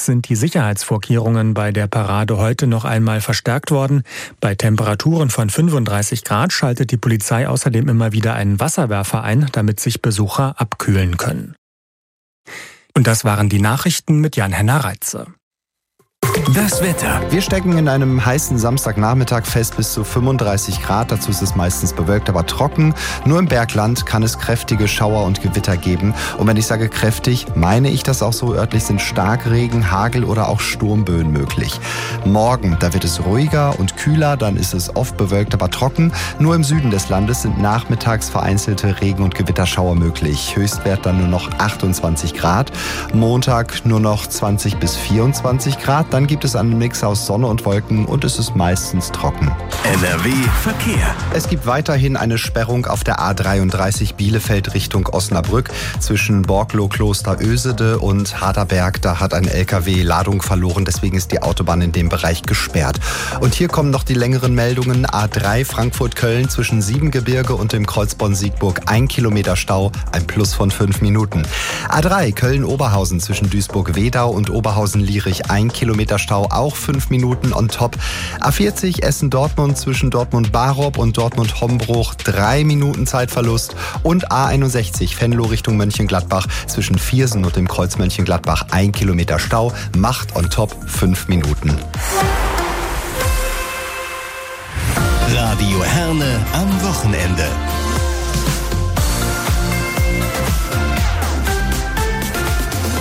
Trotz sind die Sicherheitsvorkehrungen bei der Parade heute noch einmal verstärkt worden. Bei Temperaturen von 35 Grad schaltet die Polizei außerdem immer wieder einen Wasserwerfer ein, damit sich Besucher abkühlen können. Und das waren die Nachrichten mit Jan-Henner Reitze. Das Wetter. Wir stecken in einem heißen Samstagnachmittag fest, bis zu 35 Grad. Dazu ist es meistens bewölkt, aber trocken. Nur im Bergland kann es kräftige Schauer und Gewitter geben. Und wenn ich sage kräftig, meine ich das auch so. Örtlich sind Starkregen, Hagel oder auch Sturmböen möglich. Morgen, da wird es ruhiger und kühler. Dann ist es oft bewölkt, aber trocken. Nur im Süden des Landes sind nachmittags vereinzelte Regen- und Gewitterschauer möglich. Höchstwert dann nur noch 28 Grad. Montag nur noch 20 bis 24 Grad. Dann gibt es einen Mix aus Sonne und Wolken und es ist meistens trocken. NRW Verkehr. Es gibt weiterhin eine Sperrung auf der A33 Bielefeld Richtung Osnabrück zwischen Borglo Kloster Ösede und Harderberg. Da hat ein LKW Ladung verloren, deswegen ist die Autobahn in dem Bereich gesperrt. Und hier kommen noch die längeren Meldungen. A3 Frankfurt-Köln zwischen Siebengebirge und dem Kreuz Bonn-Siegburg 1 Kilometer Stau, ein Plus von 5 Minuten. A3 Köln-Oberhausen zwischen Duisburg-Wedau und Oberhausen-Lierich 1 Kilometer Stau, auch 5 Minuten on top. A40 Essen-Dortmund zwischen Dortmund-Barob und Dortmund-Hombruch 3 Minuten Zeitverlust. Und A61 Venlo Richtung Mönchengladbach zwischen Viersen und dem Kreuz Mönchengladbach 1 Kilometer Stau, macht on top 5 Minuten. Radio Herne am Wochenende.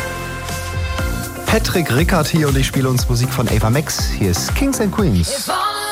Patrick Rickard hier und ich spiele uns Musik von Ava Max. Hier ist Kings and Queens.